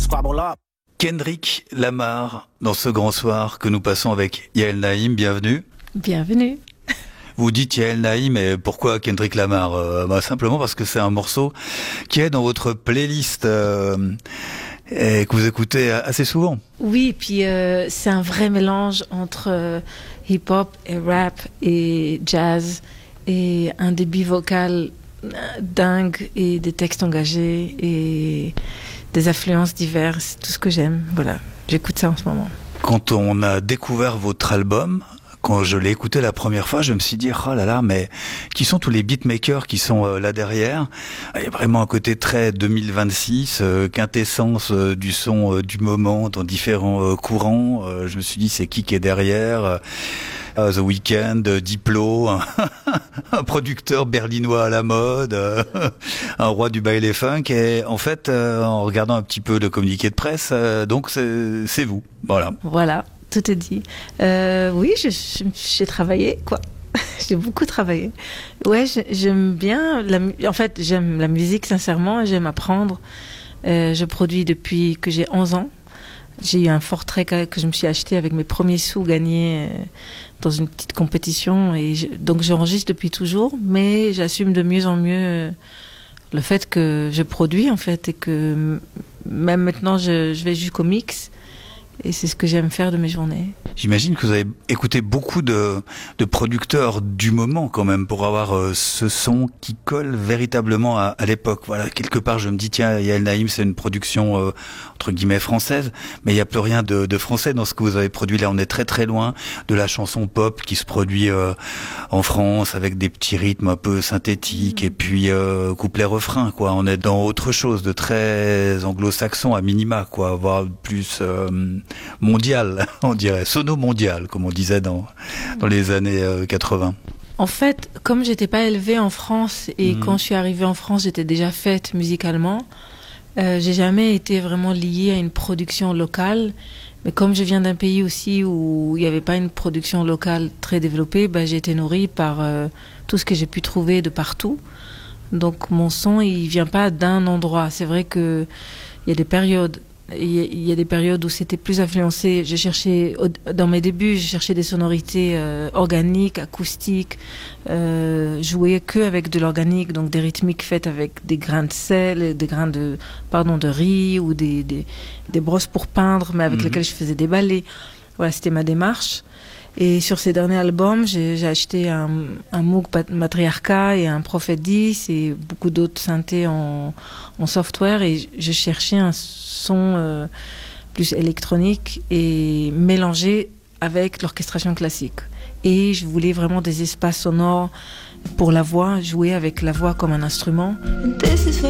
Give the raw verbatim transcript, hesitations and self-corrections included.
squabble up. Kendrick Lamar, dans ce grand soir que nous passons avec Yael Naïm, bienvenue. Bienvenue. Vous dites Yael Naïm, mais pourquoi Kendrick Lamar euh, bah, simplement parce que c'est un morceau qui est dans votre playlist euh, et que vous écoutez assez souvent. Oui, puis euh, c'est un vrai mélange entre euh, hip-hop et rap et jazz et un débit vocal dingue et des textes engagés et des influences diverses, tout ce que j'aime. Voilà, j'écoute ça en ce moment. Quand on a découvert votre album, quand je l'ai écouté la première fois, je me suis dit, oh là là, mais qui sont tous les beatmakers qui sont euh, là derrière? Il y a vraiment un côté très deux mille vingt-six, euh, quintessence euh, du son euh, du moment dans différents euh, courants. Euh, je me suis dit, c'est qui qui est derrière? Uh, The Weeknd, Diplo, un, un producteur berlinois à la mode, euh, un roi du baile funk. Et en fait, euh, en regardant un petit peu le communiqué de presse, euh, donc c'est, c'est vous. Voilà. Voilà, tout est dit. Euh, oui, je, je, j'ai travaillé, quoi. J'ai beaucoup travaillé. Ouais, j'aime bien. La, en fait, j'aime la musique, sincèrement. J'aime apprendre. Euh, je produis depuis que j'ai onze ans. J'ai eu un Fortray que je me suis acheté avec mes premiers sous gagnés dans une petite compétition. Et je, donc j'enregistre depuis toujours, mais j'assume de mieux en mieux le fait que je produis, en fait, et que même maintenant, je, je vais jusqu'au mix. Et c'est ce que j'aime faire de mes journées. J'imagine que vous avez écouté beaucoup de, de producteurs du moment quand même pour avoir euh, ce son qui colle véritablement à, à l'époque. Voilà, quelque part je me dis tiens, Yael Naïm c'est une production euh, entre guillemets française, mais il n'y a plus rien de, de français dans ce que vous avez produit là. On est très très loin de la chanson pop qui se produit euh, en France avec des petits rythmes un peu synthétiques et puis euh, couplet-refrain quoi. On est dans autre chose de très anglo-saxon à minima quoi, voire plus euh, mondial, on dirait, sono-mondial, comme on disait dans, dans les années euh, quatre-vingts. En fait, comme j'étais pas élevée en France et mmh. quand je suis arrivée en France, j'étais déjà faite musicalement, euh, j'ai jamais été vraiment liée à une production locale. Mais comme je viens d'un pays aussi où il n'y avait pas une production locale très développée, bah, j'ai été nourrie par euh, tout ce que j'ai pu trouver de partout. Donc mon son, il vient pas d'un endroit. C'est vrai que il y a des périodes Il y a des périodes où c'était plus influencé. J'ai cherché, dans mes débuts, j'ai cherché des sonorités euh, organiques, acoustiques, euh, jouer que avec de l'organique, donc des rythmiques faites avec des grains de sel, des grains de, pardon, de riz ou des, des, des brosses pour peindre, mais avec mmh. lesquelles je faisais des balais. Voilà, c'était ma démarche. Et sur ces derniers albums, j'ai, j'ai acheté un, un Moog Matriarca et un Prophet dix et beaucoup d'autres synthés en, en software. Et je cherchais un son euh, plus électronique et mélangé avec l'orchestration classique. Et je voulais vraiment des espaces sonores pour la voix, jouer avec la voix comme un instrument.